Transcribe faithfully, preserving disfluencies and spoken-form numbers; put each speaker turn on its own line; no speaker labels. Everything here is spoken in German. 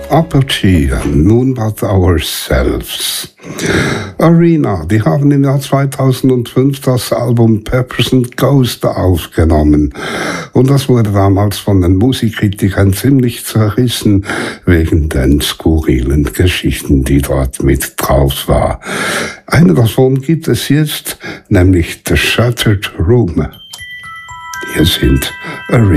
Apogee, Nun But Ourselves. Arena, die haben im Jahr zweitausendfünf das Album Peppers and Ghost aufgenommen. Und das wurde damals von den Musikkritikern ziemlich zerrissen, wegen den skurrilen Geschichten, die dort mit drauf war. Eine davon gibt es jetzt, nämlich The Shattered Room. Hier sind Arena.